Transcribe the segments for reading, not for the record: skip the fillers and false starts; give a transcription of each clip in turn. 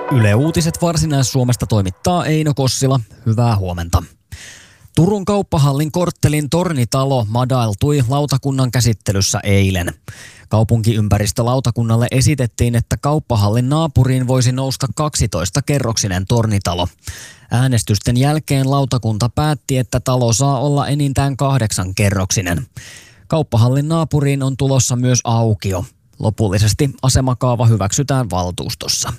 Yle Uutiset Varsinais-Suomesta toimittaa Eino Kossila. Hyvää huomenta. Turun kauppahallin korttelin tornitalo madailtui lautakunnan käsittelyssä eilen. Kaupunkiympäristölautakunnalle esitettiin, että kauppahallin naapuriin voisi nousta 12-kerroksinen tornitalo. Äänestysten jälkeen lautakunta päätti, että talo saa olla enintään 8-kerroksinen. Kauppahallin naapuriin on tulossa myös aukio. Lopullisesti asemakaava hyväksytään valtuustossa.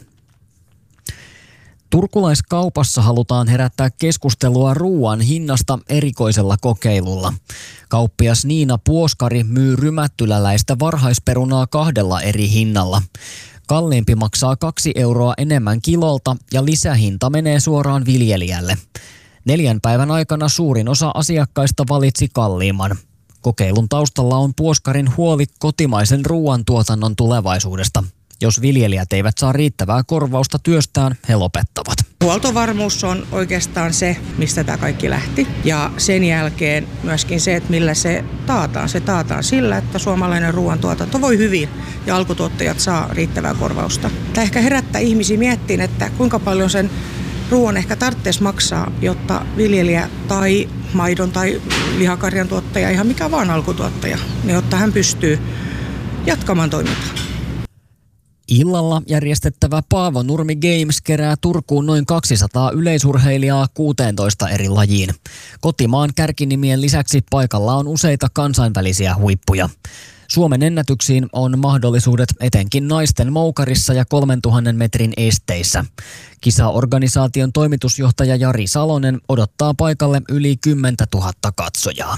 Turkulaiskaupassa halutaan herättää keskustelua ruoan hinnasta erikoisella kokeilulla. Kauppias Niina Puoskari myy rymättyläläistä varhaisperunaa 2 eri hinnalla. Kalliimpi maksaa 2 euroa enemmän kilolta ja lisähinta menee suoraan viljelijälle. 4 päivän aikana suurin osa asiakkaista valitsi kalliimman. Kokeilun taustalla on Puoskarin huoli kotimaisen ruoantuotannon tulevaisuudesta. Jos viljelijät eivät saa riittävää korvausta työstään, he lopettavat. Huoltovarmuus on oikeastaan se, mistä tämä kaikki lähti. Ja sen jälkeen myöskin se, että millä se taataan. Se taataan sillä, että suomalainen ruoantuotanto voi hyvin ja alkutuottajat saa riittävää korvausta. Tämä ehkä herättää ihmisiä miettiin, että kuinka paljon sen ruoan ehkä tarvitsisi maksaa, jotta viljelijä tai maidon tai lihakarjan tuottaja, ihan mikä vaan alkutuottaja, niin jotta hän pystyy jatkamaan toimintaa. Illalla järjestettävä Paavo Nurmi Games kerää Turkuun noin 200 yleisurheilijaa 16 eri lajiin. Kotimaan kärkinimien lisäksi paikalla on useita kansainvälisiä huippuja. Suomen ennätyksiin on mahdollisuudet etenkin naisten moukarissa ja 3000 metrin esteissä. Kisaorganisaation toimitusjohtaja Jari Salonen odottaa paikalle yli 10 000 katsojaa.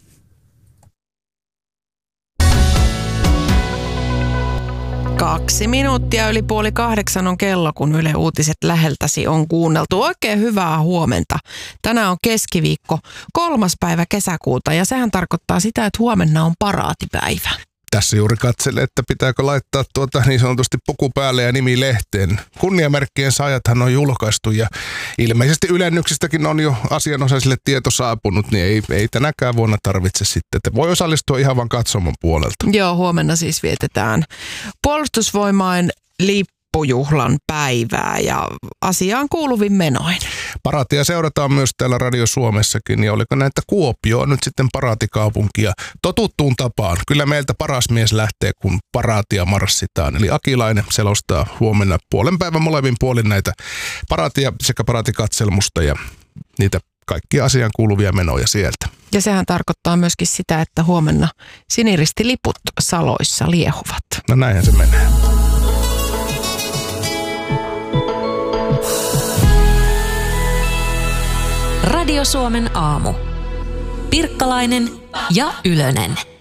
Kaksi minuuttia yli 7:30 on kello, kun Yle Uutiset läheltäsi on kuunneltu. Oikein hyvää huomenta. Tänään on keskiviikko, 3. päivä kesäkuuta ja sehän tarkoittaa sitä, että huomenna on paraatipäivä. Tässä juuri katselen, että pitääkö laittaa niin sanotusti puku päälle ja nimi lehteen. Kunniamerkkien saajathan on julkaistu ja ilmeisesti ylennyksistäkin on jo asianosaisille tieto saapunut, niin ei tänäkään vuonna tarvitse sitten. Että voi osallistua ihan vaan katsomon puolelta. Joo, huomenna siis vietetään Puolustusvoimain lippujuhlan päivää ja asiaan kuuluvin menoin. Paraatia seurataan myös täällä Radio Suomessakin ja oliko näin, että Kuopio on nyt sitten paraatikaupunkia totuttuun tapaan. Kyllä meiltä paras mies lähtee, kun paraatia marssitaan. Eli Akilainen selostaa huomenna puolen päivän molemmin puolin näitä paraatia sekä paraatikatselmusta ja niitä kaikkia asiaan kuuluvia menoja sieltä. Ja sehän tarkoittaa myöskin sitä, että huomenna siniristiliput saloissa liehuvat. No näinhän se menee. Radio Suomen aamu. Pirkkalainen ja Ylönen.